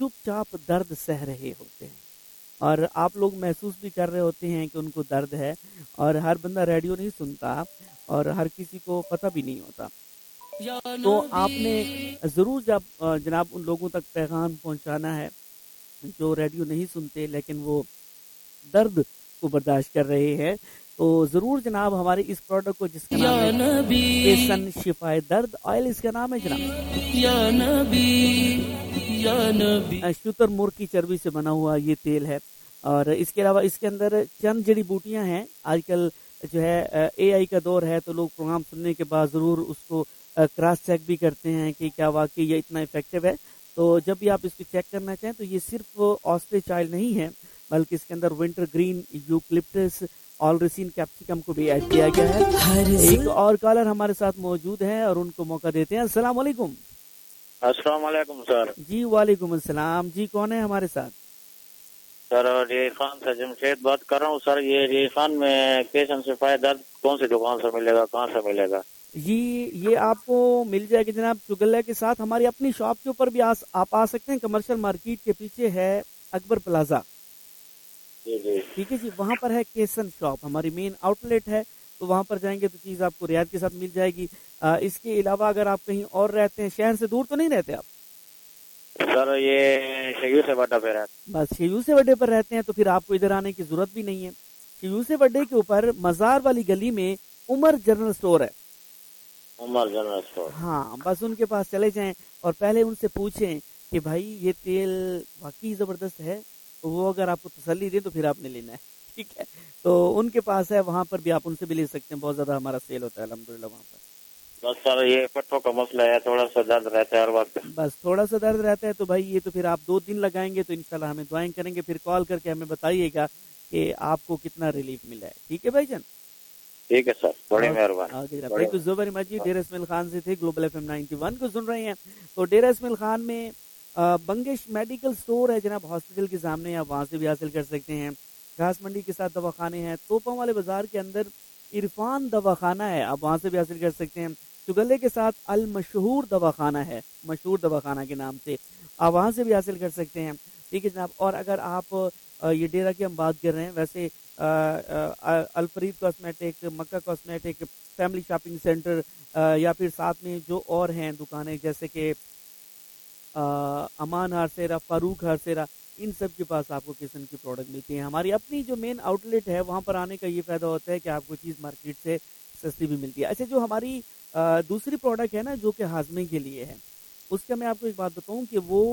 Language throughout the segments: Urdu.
چپ چاپ درد سہ رہے ہوتے ہیں، اور آپ لوگ محسوس بھی کر رہے ہوتے ہیں کہ ان کو درد ہے، اور ہر بندہ ریڈیو نہیں سنتا اور ہر کسی کو پتہ بھی نہیں ہوتا. تو آپ نے ضرور جب جناب ان لوگوں تک پیغام پہنچانا ہے جو ریڈیو نہیں سنتے لیکن وہ درد کو برداشت کر رہے ہیں. تو ضرور جناب ہمارے اس پروڈکٹ کو جس کا نام ہے کیسن شفائے درد آئل، اس کا نام ہے جناب یا نبی یا نبی. شتر مور کی چربی سے بنا ہوا یہ تیل ہے، اور اس کے علاوہ اس کے اندر چند جڑی بوٹیاں ہیں. آج کل جو ہے اے آئی کا دور ہے، تو لوگ پروگرام سننے کے بعد ضرور اس کو کراس چیک بھی کرتے ہیں کہ کیا واقعی یہ اتنا افیکٹو ہے. تو جب بھی آپ اس کو چیک کرنا چاہیں تو یہ صرف آسٹریچ آئل نہیں ہے، بلکہ اس کے اندر ونٹر گرین، یوکلپٹس، آلریسین کیپسیکم کو بھی ایڈ کیا گیا ہے. ایک اور کالر ہمارے ساتھ موجود ہیں اور ان کو موقع دیتے ہیں. السلام علیکم. السلام علیکم سر. جی وعلیکم السلام. جی کون ہے ہمارے ساتھ؟ سر ری خان سے جمشید بات کر رہا ہوں. سر یہ ری خان میں کیسن شفائے درد کون سی دکان سے ملے گا، کہاں سے ملے گا؟ جی یہ آپ کو مل جائے گا جناب چگلے کے ساتھ. ہماری اپنی شاپ کے اوپر بھی آپ آ سکتے ہیں. کمرشل مارکیٹ کے پیچھے ہے اکبر پلازا. ٹھیک ہے جی، وہاں پر ہے کیسن شاپ، ہماری مین آؤٹ لیٹ ہے. تو وہاں پر جائیں گے تو چیز آپ کو رعایت کے ساتھ مل جائے گی. اس کے علاوہ اگر آپ کہیں اور رہتے ہیں، شہر سے دور تو نہیں رہتے آپ؟ سر یہ شیو سے بڑا پہ رہتے، بس شیو سے بڑے پر رہتے ہیں تو پھر آپ کو ادھر آنے کی ضرورت بھی نہیں ہے. شیو سے بڑے کے اوپر مزار والی گلی میں عمر جنرل سٹور ہے. عمر جنرل اسٹور. ہاں بس ان کے پاس چلے جائیں اور پہلے ان سے پوچھیں کہ بھائی یہ تیل واقعی زبردست ہے. وہ اگر آپ کو تسلی دیں تو پھر آپ نے لینا ہے. ٹھیک ہے، تو ان کے پاس ہے، وہاں پر بھی آپ ان سے بھی لے سکتے ہیں. بہت زیادہ ہمارا سیل ہوتا ہے الحمدللہ وہاں پر. بس سر یہ پٹھوں کا مسئلہ ہے، تھوڑا سا درد رہتا ہے ہر وقت. بس تھوڑا سا درد رہتا ہے تو بھائی یہ تو پھر آپ 2 دن لگائیں گے تو انشاءاللہ ہمیں دعائیں کریں گے. پھر کال کر کے ہمیں بتائیے گا کہ آپ کو کتنا ریلیف ملا ہے. ٹھیک ہے بھائی جان؟ ٹھیک ہے سر، بڑی مہربانی. Thank you so very much. Dera Ismail Khan سے تھے، گلوبل ایف ایم 91 کو سن رہے ہیں. تو ڈیرہ اسماعیل خان میں بنگش میڈیکل سٹور ہے جناب، ہاسپٹل کے سامنے. آپ وہاں سے بھی حاصل کر سکتے ہیں. گھاس منڈی کے ساتھ دواخانے ہیں. توپا والے بازار کے اندر عرفان دواخانہ ہے، آپ وہاں سے بھی حاصل کر سکتے ہیں. چگلے کے ساتھ المشہور دواخانہ ہے، مشہور دواخانہ کے نام سے، آپ وہاں سے بھی حاصل کر سکتے ہیں. ٹھیک ہے جناب. اور اگر آپ یہ ڈیرہ کی ہم بات کر رہے ہیں، ویسے الفرید کاسمیٹک، مکہ کاسمیٹک، فیملی شاپنگ سینٹر، یا پھر ساتھ میں جو اور ہیں دکانیں جیسے کہ امان ہارسیرا، فاروق ہارسیرا، ان سب کے پاس آپ کو کسن کی پروڈکٹ ملتی ہیں. ہماری اپنی جو مین آؤٹ لیٹ ہے وہاں پر آنے کا یہ فائدہ ہوتا ہے کہ آپ کو چیز مارکیٹ سے سستی بھی ملتی ہے. اچھا، جو ہماری دوسری پروڈکٹ ہے نا جو کہ ہاضمے کے لیے ہے، اس کا میں آپ کو ایک بات بتاؤں کہ وہ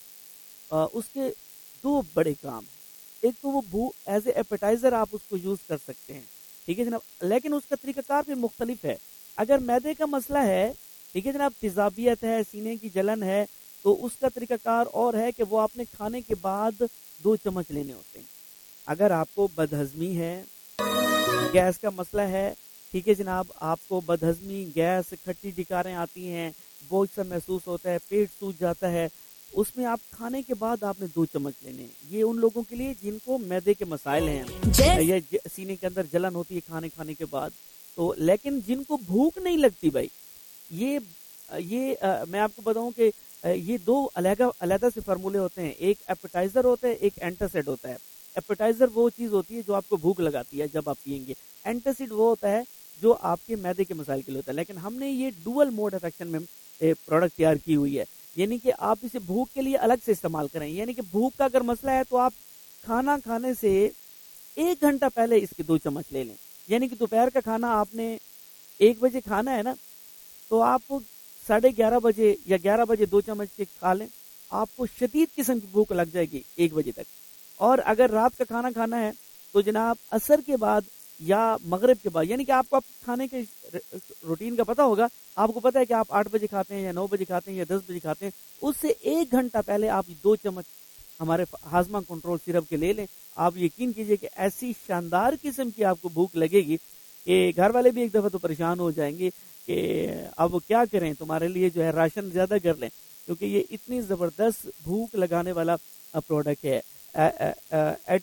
اس کے 2 بڑے کام ہیں. ایک تو وہ ایز اے ایپیٹائزر آپ اس کو یوز کر سکتے ہیں. ٹھیک ہے جناب، لیکن اس کا طریقہ کار پھر مختلف ہے. اگر معدے کا مسئلہ ہے، ٹھیک ہے جناب، تیزابیت ہے، سینے کی جلن ہے، تو اس کا طریقہ کار اور ہے کہ وہ آپ نے کھانے کے بعد 2 چمچ لینے ہوتے ہیں. اگر آپ کو بدہضمی ہے، گیس کا مسئلہ ہے، ٹھیک ہے جناب، آپ کو بدہضمی، گیس، کھٹی ڈکاریں آتی ہیں، بوجھ سا محسوس ہوتا ہے، پیٹ سوج جاتا ہے، اس میں آپ کھانے کے بعد آپ نے 2 چمچ لینے ہیں. یہ ان لوگوں کے لیے جن کو معدے کے مسائل ہیں یا سینے کے اندر جلن ہوتی ہے کھانے کے بعد. تو لیکن جن کو بھوک نہیں لگتی بھائی، یہ میں آپ کو بتاؤں کہ یہ 2 علیحدہ سے فارمولے ہوتے ہیں. ایک ایپیٹائزر ہوتا ہے، ایک اینٹاسڈ ہوتا ہے. ایپیٹائزر وہ چیز ہوتی ہے جو آپ کو بھوک لگاتی ہے جب آپ پئیں گے. اینٹاسڈ وہ ہوتا ہے جو آپ کے معدے کے مسائل کے لیے ہوتا ہے. لیکن ہم نے یہ ڈوئل موڈ افیکشن میں پروڈکٹ تیار کی ہوئی ہے، یعنی کہ آپ اسے بھوک کے لیے الگ سے استعمال کریں. یعنی کہ بھوک کا اگر مسئلہ ہے تو آپ کھانا کھانے سے 1 گھنٹہ پہلے اس کے 2 چمچ لے لیں. یعنی کہ دوپہر کا کھانا آپ نے 1 بجے کھانا ہے نا، تو آپ 11:30 بجے یا 11 بجے 2 چمچ کے کھا لیں. آپ کو شدید قسم کی بھوک لگ جائے گی 1 بجے تک. اور اگر رات کا کھانا کھانا ہے تو جناب عصر کے بعد یا مغرب کے بعد، یعنی کہ آپ کو کھانے کے روٹین کا پتہ ہوگا، آپ کو پتہ ہے کہ آپ 8 بجے کھاتے ہیں یا 9 بجے کھاتے ہیں یا 10 بجے کھاتے ہیں، اس سے 1 گھنٹہ پہلے آپ 2 چمچ ہمارے ہاضمہ کنٹرول سرپ کے لے لیں. آپ یقین کیجئے کہ ایسی شاندار قسم کی آپ کو بھوک لگے گی کہ گھر والے بھی ایک دفعہ تو پریشان ہو جائیں گے کہ اب کیا کریں، تمہارے لیے جو ہے راشن زیادہ کر لیں، کیونکہ یہ اتنی زبردست بھوک لگانے والا پروڈکٹ ہے.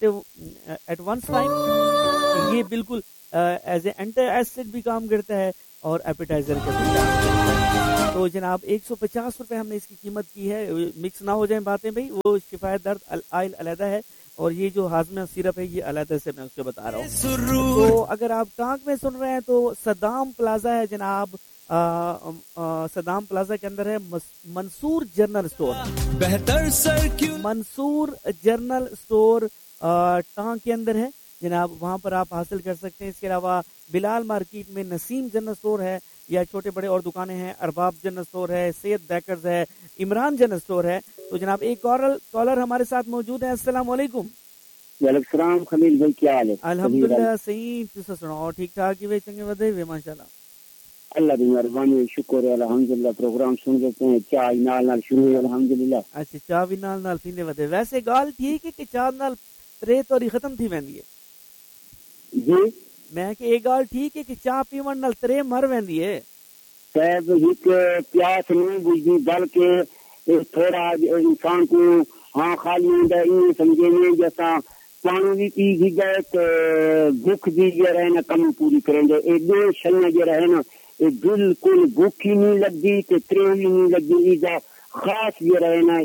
ایٹ ونس ٹائم یہ بالکل ایز اے اینٹی ایسڈ بھی کام کرتا ہے، اور ایپیٹائزر کے ساتھ. تو جناب 150 روپے ہم نے اس کی قیمت کی ہے. مکس نہ ہو جائیں باتیں بھائی. وہ شفائے درد آئل علیحدہ ہے اور یہ جو ہاضمہ سیرپ ہے یہ علیحدہ سے میں اس کو بتا رہا ہوں. تو اگر آپ ٹانک میں سن رہے ہیں تو صدام پلازا ہے جناب. صدام پلازا کے اندر ہے منصور جنرل اسٹور. بہتر سر کیوں منصور جنرل اسٹور ٹانک کے اندر ہے جناب. وہاں پر آپ حاصل کر سکتے ہیں. اس کے علاوہ بلال مارکیٹ میں نسیم جنرل اسٹور ہے یا چھوٹے بڑے اور دکانیں ہیں. ارباب جنرل اسٹور ہے, سید بیکرز ہے, عمران جنرل اسٹور ہے. تو جناب ایک کالر ہمارے ساتھ موجود ہے. السلام علیکم. وعلیکم السلام خلیل بھائی, کیا حال ہے؟ الحمدللہ صحیح. تسا سناؤ ٹھیک ٹھاک ہی چنگے ودے ہوئے ماشاءاللہ. اللہ کی مہربانی شکر ہے الحمدللہ. پروگرام سن لیتے ہیں چائے نال شروع ہے الحمدللہ. اچھا چاہ بھی نال پیندے ودے. ویسے گال ٹھیک ہے کہ چاہ نال ترے توری ختم تھی ویندی ہے. جی میں کہ ایک گال ٹھیک ہے کہ چاہ پیون نال ترے مر ویندی ہے. صاحب ایک پیاس نہیں بجتی بلکہ تھوڑا انسان کو ہاں خالی ہوتا ہے سمجھے نہیں جیسا پانی بھی پی گی گئے تو بھوک بھی جو رہے نا کمی پوری کریں گے. ایک دو شنیا جو رہے نا بالکل بھوک ہی نہیں لگتی تو ترے بھی نہیں لگتی. ایجا خاص جو رہے نا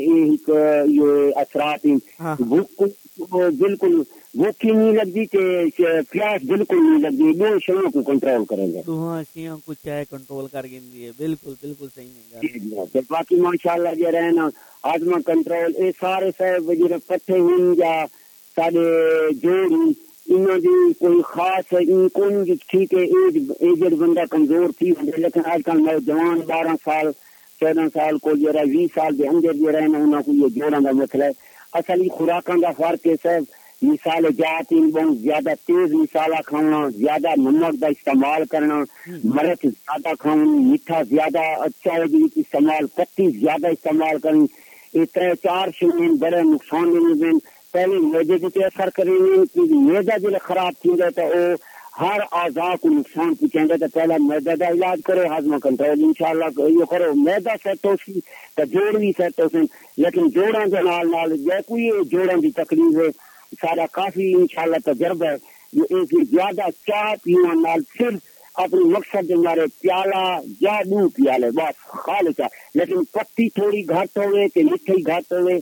یہ اثرات بھوک بالکل بھوک ہی نہیں لگتی کہ پیاس بالکل نہیں لگتی. دو شنوں کو کنٹرول کریں گے. دو شیوں کو چائے کنٹرول کر گئی ہے. بالکل بالکل صحیح ہے. باقی ماشاءاللہ جو رہے نا ہاضمہ کنٹرول یہ سارے صاحب جو پٹھے ہوئی یا سارے جوڑ انہوں دی کوئی خاص کون ٹھیک ہے. ایجڈ بندہ کمزور تھی لیکن آج کل نوجوان 12 سال 14 سال کو جو ہے 20 سال کے اندر جو رہے نا انہوں کو یہ جوڑوں کا مسئلہ ہے. اصل خوراکوں کا فرق ہے صاحب. مثال جات بہت زیادہ تیز مسالہ کھانا, زیادہ نمک کا استعمال کرنا, مرچ زیادہ کھانا, میٹھا زیادہ چائے استعمال, پتی زیادہ استعمال کرنی. یہ 3-4 شیئیں بڑے نقصان دینے. پہلے میدے کی اثر کریں گے. میدا جب خراب تھی گا تو وہ ہر اعضاء کو نقصان پہنچیں گے. تو پہلا میدا کا علاج کرو, ہاضمہ کنٹرول انشاءاللہ یہ کرو. میدا سیٹ ہو سی تو جوڑ بھی سیٹ ہو سن. لیکن جوڑوں کے نال جو کوئی جوڑوں کی تکلیف ہے سارا کافی انشاءاللہ تجربہ ہے. یہ ایک زیادہ چائے پینے نال صرف اپنے مقصد ہمارے پیالہ یا 2 پیالے بس خالص ہے. لیکن پتی تھوڑی گھٹ ہوئے کہ میٹھی گھٹ ہوئے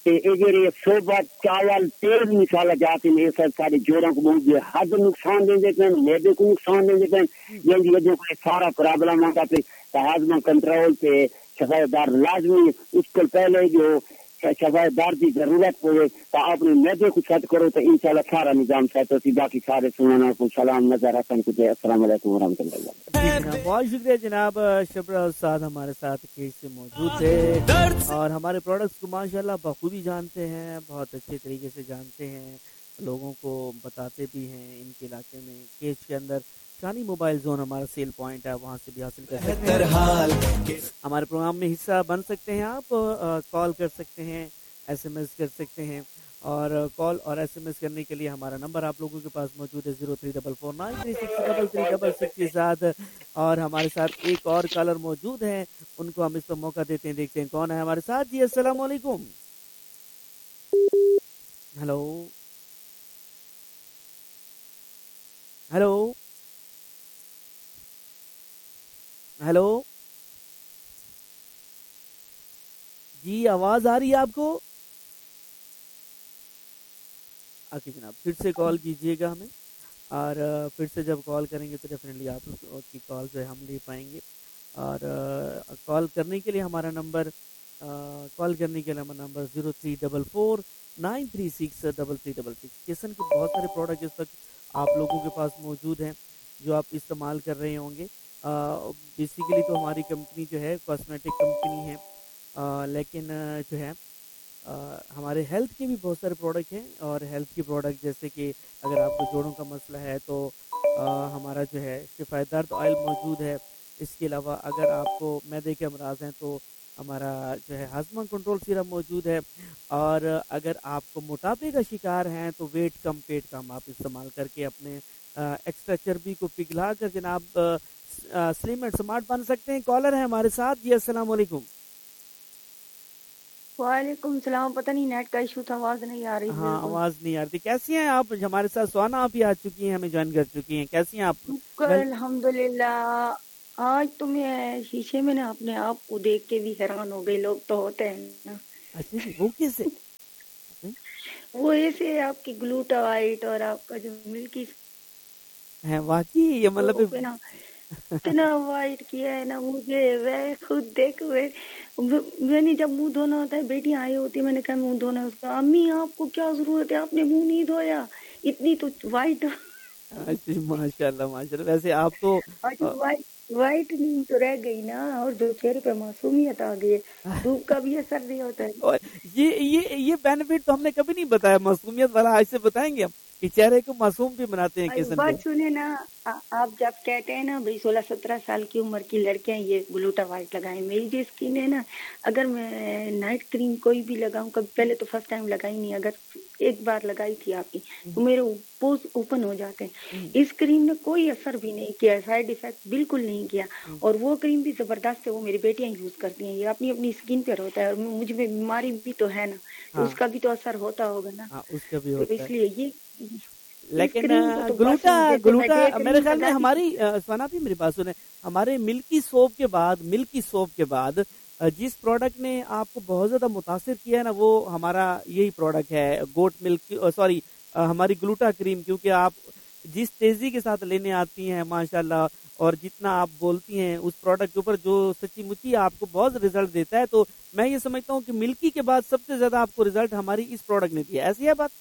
صحبت چاول تیز مثال جاتے ہیں. سارے جوڑوں کو بہت حد نقصان دیں دیتے ہیں, میدے کو نقصان دیں دیتے ہیں. یہ وجہ کو سارا پرابلم آتا پہ ہاضمہ کنٹرول پہ شفا دار لازمی. اس کو پہلے جو شفا دار کی ضرورت ہوئے تو اپنے میدے کو سیٹ کرو تو انشاءاللہ سارا نظام سیٹ ہوتی. باقی سارے سنانا کو سلام نظر حسن کو السلام علیکم ورحمۃ اللہ. بہت شکریہ جناب. شبرا استاد ہمارے ساتھ کیس سے موجود تھے اور ہمارے پروڈکٹس کو ماشاءاللہ بخوبی جانتے ہیں, بہت اچھے طریقے سے جانتے ہیں, لوگوں کو بتاتے بھی ہیں. ان کے علاقے میں کیس کے اندر شانی موبائل زون ہمارا سیل پوائنٹ ہے, وہاں سے بھی حاصل کر سکتے ہیں. ہمارے پروگرام میں حصہ بن سکتے ہیں. آپ کال کر سکتے ہیں, ایس ایم ایس کر سکتے ہیں. اور کال اور ایس ایم ایس کرنے کے لیے ہمارا نمبر آپ لوگوں کے پاس موجود ہے 0344936666 کے ساتھ. اور ہمارے ساتھ ایک اور کالر موجود ہے, ان کو ہم اس پر موقع دیتے ہیں. دیکھتے ہیں کون ہے ہمارے ساتھ. جی السلام علیکم. ہلو ہلو ہلو جی آواز آ رہی ہے آپ کو؟ آکے جناب پھر سے کال کیجئے گا ہمیں, اور پھر سے جب کال کریں گے تو ڈیفینیٹلی آپ کی کال جو ہے ہم لے پائیں گے. اور کال کرنے کے لیے ہمارا نمبر 0344936336. کسن کے بہت سارے پروڈکٹ اس وقت آپ لوگوں کے پاس موجود ہیں جو آپ استعمال کر رہے ہوں گے. بیسیکلی تو ہماری کمپنی جو ہے کاسمیٹک کمپنی ہے, لیکن جو ہے ہمارے ہیلتھ کے بھی بہت سارے پروڈکٹ ہیں. اور ہیلتھ کے پروڈکٹ جیسے کہ اگر آپ کو جوڑوں کا مسئلہ ہے تو ہمارا جو ہے شفا درد آئل موجود ہے. اس کے علاوہ اگر آپ کو معدے کے امراض ہیں تو ہمارا جو ہے ہاضمہ کنٹرول سیرم موجود ہے. اور اگر آپ کو موٹاپے کا شکار ہیں تو ویٹ کم پیٹ کم آپ استعمال کر کے اپنے ایکسٹرا چربی کو پگھلا کر جناب سلیم اینڈ سمارٹ بن سکتے ہیں. کالر ہے ہمارے ساتھ. جی السلام علیکم. وعلیکم السلام. پتہ نہیں نیٹ کا ایشو تھا, آواز نہیں آ رہی. ہاں آواز نہیں آ رہی. کیسی ہیں آپ؟ ہمارے ساتھ سوانا آپ ہی آ چکی ہیں, ہمیں جوائن کر چکی ہیں. کیسی ہیں آپ؟ الحمدللہ आज तो मैं शीशे में ना अपने आप को देख के भी हैरान हो गई। लोग तो होते हैं ना, अच्छा जी, वो कैसे? वो ऐसे आपकी ग्लूटावाइट और आपका जो मिल्की है वाकई ये मतलब सोप है ना, इतना वाइट किया है ना मुझे। मैं खुद देख मैंने जब मुंह धोना होता है, बेटियां आई होती है, मैंने कहा मुंह धोना है उसका, अम्मी आपको क्या जरूरत है, आपने मुंह नहीं धोया, इतनी तो वाइट। अच्छा माशाल्लाह माशाल्लाह। वैसे आप तो वाइट वाइट नहीं तो रह गई ना, और जो चेहरे पे मासूमियत आ गई है, धूप का भी असर नहीं होता है। और ये बेनिफिट तो हमने कभी नहीं बताया मासूमियत वाला, आज से बताएंगे हम कि चेहरे को मासूम भी बनाते हैं केसन बात को। सुने ना, आप जब कहते हैं ना भाई 16-17 साल की उम्र की लड़कियां ये ग्लूटा वाइट लगाएं, मेरी जो स्किन है ना, अगर मैं नाइट क्रीम कोई भी लगाऊं, कभी पहले तो फर्स्ट टाइम लगाई नहीं, अगर एक बार लगाई थी आपकी तो मेरे पोज ओपन हो जाते हैं। इस क्रीम ने कोई असर भी नहीं किया, साइड इफेक्ट बिल्कुल नहीं किया, और वो क्रीम भी जबरदस्त है, वो मेरी बेटियां यूज करती हैं। ये अपनी अपनी स्किन पर होता है, और मुझ में बीमारी भी तो है ना, तो हाँ उसका भी तो असर होता होगा ना। हाँ, उसका भी तो होता है। इसलिए ये लेकिन क्रीम को तो बस ग्लूटा जैसे मैं ग्लूटा डे क्रीम मेरे ख्याल में लगाती हमारी सोना भी मेरी बात सुने, हमारे मिल्की सोप के बाद जिस प्रोडक्ट ने आपको बहुत ज्यादा मुतासिर किया है ना, वो हमारा यही प्रोडक्ट है, गोट मिल्क, सॉरी हमारी ग्लूटा क्रीम। क्योंकि आप जिस तेजी के साथ लेने आती हैं माशाल्लाह, और जितना आप बोलती हैं उस प्रोडक्ट के ऊपर, जो सच्ची मुच्ची आपको बहुत रिजल्ट देता है, तो मैं ये समझता हूँ कि मिल्की के बाद सबसे ज्यादा आपको रिजल्ट हमारी इस प्रोडक्ट ने दिया। ऐसी है बात?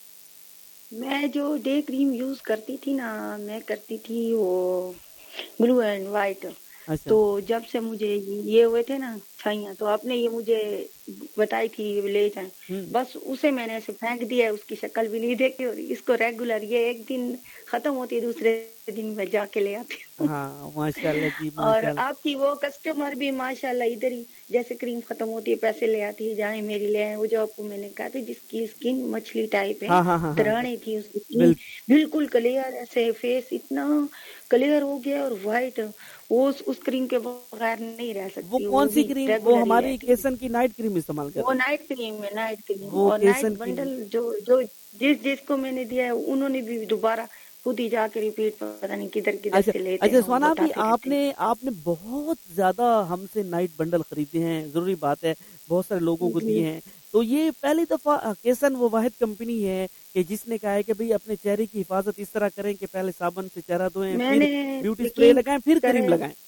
मैं जो डे क्रीम यूज करती थी ना, मैं करती थी वो ब्लू एंड व्हाइट। अच्छा। तो जब से मुझे ये हुए थे ना छाइयाँ, तो आपने ये मुझे बताई थी ये ले जाए, बस उसे मैंने ऐसे फेंक दिया है, उसकी शक्ल भी नहीं देखी, और इसको रेगुलर ये एक दिन खत्म होती है, दूसरे दिन मैं जाके ले आती हूँ। हाँ माशाल्लाह जी और माशाल्लाह। आपकी वो कस्टमर भी माशाल्लाह इधर ही, जैसे क्रीम खत्म होती है पैसे ले आती है, जाए मेरी ले आए। वो जो आपको मैंने कहा था जिसकी स्किन मछली टाइप है, हाँ हाँ हाँ हाँ, तराने थी उसकी स्किन, बिल्कुल। बिल्कुल क्लियर, ऐसे फेस इतना क्लियर हो गया और व्हाइट, वो उस क्रीम के बगैर नहीं रह वो सकती, कौन वो सी भी क्रीम? वो रेगुलर ही हमारी रहती है। केसन की नाइट क्रीम इस्तेमाल कर वो रहे हैं? नाइट क्रीम है, नाइट क्रीम, वो और नाइट केसन की बंडल जो जो जिसको मैंने दिया है, उन्होंने भी दोबारा खुद ही जाके रिपीट, पता नहीं किधर किधर अच्छा से लेते अच्छा हैं, वो सोना भी, बताते रहते हैं। आपने बहुत ज्यादा हमसे नाइट बंडल खरीदे हैं, जरूरी बात है, बहुत सारे लोगों को दिए जी, हैं। तो ये पहली दफा केसन वो वाहिद कंपनी है कि जिसने कहा है कि भाई अपने चेहरे की हिफाजत इस तरह करें कि पहले साबुन से चेहरा धोएं, फिर मैंने ब्यूटी स्प्रे यकीन लगाएं, फिर क्रीम करें, लगाएं।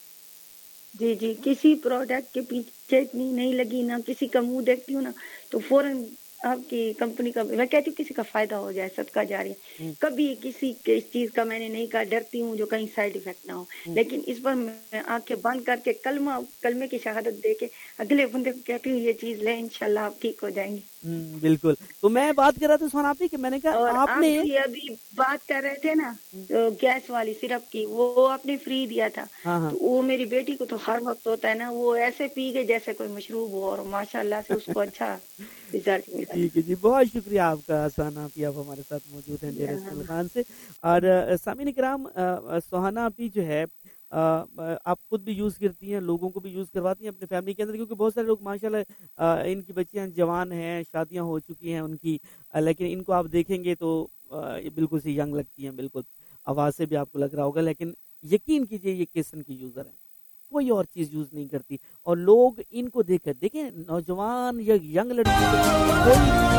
जी जी, किसी प्रोडक्ट के पीछे इतनी नहीं लगी ना, किसी का मुंह देखती हूँ ना तो फौरन आपकी कंपनी का, मैं कहती हूँ किसी का फायदा हो जाए, सदका जारी। हम्म, कभी किसी के इस चीज का मैंने नहीं कहा, डरती हूँ जो कहीं साइड इफेक्ट ना हो, हम्म, लेकिन इस पर मैं आंखें बंद करके कलमे की शहादत दे के अगले बंदे को कहती हूँ ये चीज ले, इंशाल्लाह आप ठीक हो जाएंगे। बिल्कुल। तो मैं बात कर रहा था सोना आपकी कि मैंने और कहा आप आपने जो ये अभी बात कर रहे थे ना, तो गैस वाली सिरप की, वो आपने फ्री दिया था, हाँ हाँ तो वो मेरी बेटी को तो हर वक्त होता है ना, वो ऐसे पी गई जैसे कोई मशरूब हो, और माशाल्लाह से उसको अच्छा रिजल्ट मिला ठीक है जी, बहुत शुक्रिया आपका सुहाना आपी, आप हमारे साथ मौजूद हैं डेरा इस्माइल है। खान से। और सामीन इकराम, सुहाना आपी जो है आप खुद भी यूज़ करती हैं, लोगों को भी यूज़ करवाती हैं अपने फैमिली के अंदर, क्योंकि बहुत सारे लोग माशाल्लाह इनकी बच्चियां जवान हैं, शादियां हो चुकी हैं उनकी, लेकिन इनको आप देखेंगे तो ये बिल्कुल सी यंग लगती हैं, बिल्कुल आवाज़ से भी आपको लग रहा होगा। लेकिन यकीन कीजिए ये केसन की यूज़र है, कोई और चीज यूज नहीं करती। और लोग इनको देखकर, देखें नौजवान या यंग लड़की,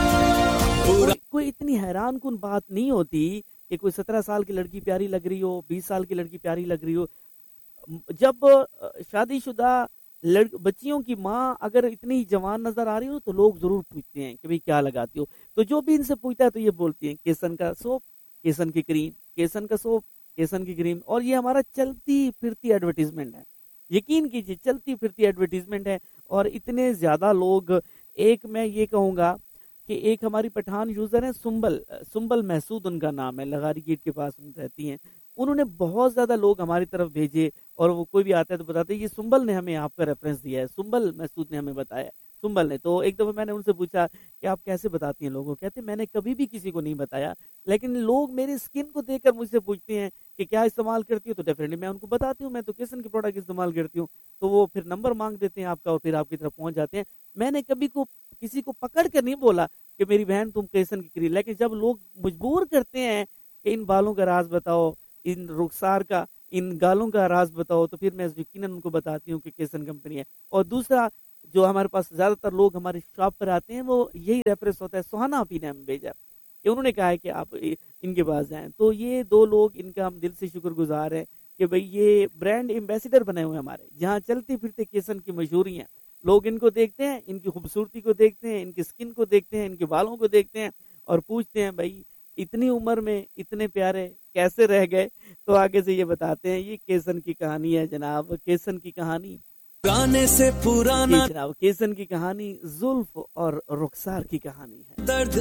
कोई इतनी हैरान कुन बात नहीं होती कि कोई 17 साल की लड़की प्यारी लग रही हो, 20 साल की लड़की प्यारी लग रही हो। जब शादीशुदा बच्चियों की माँ अगर इतनी जवान नजर आ रही हो तो लोग जरूर पूछते हैं कि भाई क्या लगाती हो। तो जो भी इनसे पूछता है तो ये बोलती हैं केसन का सोप, केसन की क्रीम, केसन का सोप, केसन की क्रीम। और ये हमारा चलती फिरती एडवर्टीजमेंट है, यकीन कीजिए चलती फिरती एडवर्टीजमेंट है। और इतने ज्यादा लोग, एक मैं ये कहूंगा कि एक हमारी पठान यूजर है सुंबल, सुंबल महसूद उनका नाम है, लगारी गेट के पास रहती हैं। उन्होंने बहुत ज्यादा लोग हमारी तरफ भेजे, और वो कोई भी आता है तो बताते हैं ये सुंबल ने हमें आपका रेफरेंस दिया है, सुंबल महसूद ने हमें बताया, सुंबल ने। तो एक दफा मैंने उनसे पूछा कि आप कैसे बताती हैं लोगों को, कहते मैंने कभी भी किसी को नहीं बताया, लेकिन लोग मेरी स्किन को देखकर मुझसे पूछते हैं कि क्या इस्तेमाल करती हो, तो डेफिनेटली मैं उनको बताती हूँ मैं तो केसन की प्रोडक्ट इस्तेमाल करती हूँ। तो वो फिर नंबर मांग देते हैं आपका और फिर आपकी तरफ पहुंच जाते हैं। मैंने कभी को किसी को पकड़ कर नहीं बोला कि मेरी बहन तुम केसन की करी, लेकिन जब लोग मजबूर करते हैं कि इन बालों का राज बताओ, इन रुखसार का, ان گالوں کا راز بتاؤ تو پھر میں یقیناً ان کو بتاتی ہوں کہ کیسن کمپنی ہے. اور دوسرا جو ہمارے پاس زیادہ تر لوگ ہماری شاپ پر آتے ہیں وہ یہی ریفرنس ہوتا ہے, سہانا اپی نے ہمیں بھیجا کہ انہوں نے کہا ہے کہ آپ ان کے پاس جائیں. تو یہ دو لوگ ان کا ہم دل سے شکر گزار ہیں کہ بھئی یہ برانڈ ایمبیسیڈر بنے ہوئے ہمارے, جہاں چلتے پھرتے کیسن کی مشہوری ہیں. لوگ ان کو دیکھتے ہیں, ان کی خوبصورتی کو دیکھتے ہیں, ان کی سکن کو دیکھتے ہیں, ان کے بالوں کو دیکھتے ہیں اور پوچھتے ہیں بھائی اتنی عمر میں اتنے پیارے کیسے رہ گئے. تو آگے سے یہ بتاتے ہیں, یہ کیسن کی کہانی ہے جناب, کیسن کی کہانی پرانے سے پرانا جناب, کیسن کی کہانی زلف اور رخسار کی کہانی ہے. درد